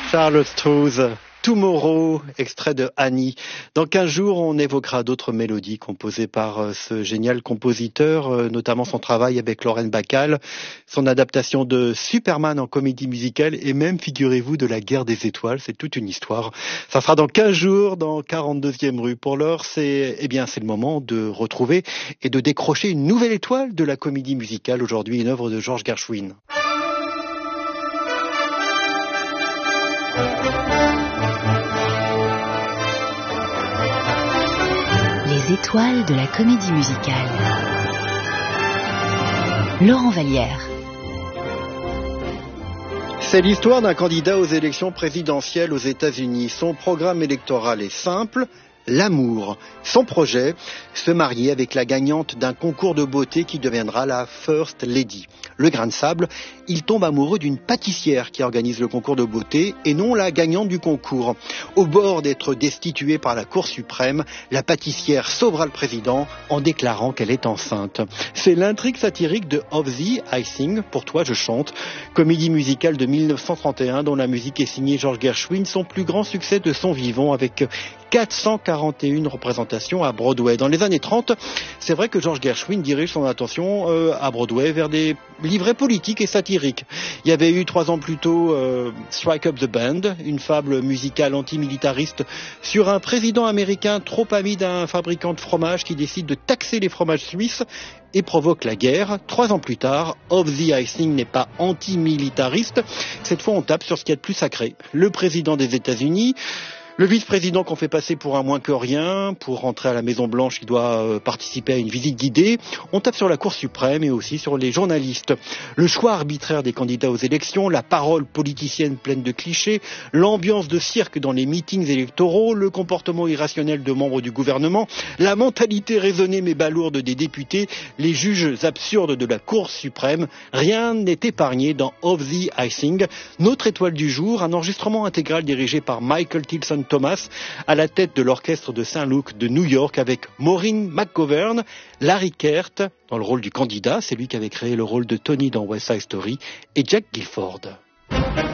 Charles Strouse, Tomorrow, extrait de Annie. Dans 15 jours, on évoquera d'autres mélodies composées par ce génial compositeur, notamment son travail avec Lauren Bacall, son adaptation de Superman en comédie musicale et même, figurez-vous, de La Guerre des Étoiles. C'est toute une histoire. Ça sera dans 15 jours, dans 42e rue. Pour l'heure, c'est le moment de retrouver et de décrocher une nouvelle étoile de la comédie musicale. Aujourd'hui, une œuvre de George Gershwin. Les étoiles de la comédie musicale. Laurent Vallière. C'est l'histoire d'un candidat aux élections présidentielles aux États-Unis. Son programme électoral est simple, l'amour. Son projet, se marier avec la gagnante d'un concours de beauté qui deviendra la First Lady. Le grain de sable, il tombe amoureux d'une pâtissière qui organise le concours de beauté et non la gagnante du concours. Au bord d'être destituée par la Cour suprême, la pâtissière sauvera le président en déclarant qu'elle est enceinte. C'est l'intrigue satirique de Of the Icing, Pour toi je chante, comédie musicale de 1931 dont la musique est signée George Gershwin, son plus grand succès de son vivant avec 441 représentations à Broadway. Dans les années 30, c'est vrai que George Gershwin dirige son attention à Broadway vers des livrets politiques et satiriques. Il y avait eu 3 ans plus tôt Strike Up the Band, une fable musicale antimilitariste sur un président américain trop ami d'un fabricant de fromage qui décide de taxer les fromages suisses et provoque la guerre. 3 ans plus tard, Of the Icing n'est pas antimilitariste. Cette fois, on tape sur ce qu'il y a de plus sacré. Le président des États-Unis, le vice-président qu'on fait passer pour un moins que rien, pour rentrer à la Maison-Blanche, il doit participer à une visite guidée. On tape sur la Cour suprême et aussi sur les journalistes. Le choix arbitraire des candidats aux élections, la parole politicienne pleine de clichés, l'ambiance de cirque dans les meetings électoraux, le comportement irrationnel de membres du gouvernement, la mentalité raisonnée mais balourde des députés, les juges absurdes de la Cour suprême. Rien n'est épargné dans Of the Icing. Notre étoile du jour, un enregistrement intégral dirigé par Michael Tilson Thomas à la tête de l'orchestre de Saint-Luc de New York avec Maureen McGovern, Larry Kert dans le rôle du candidat, c'est lui qui avait créé le rôle de Tony dans West Side Story, et Jack Gilford.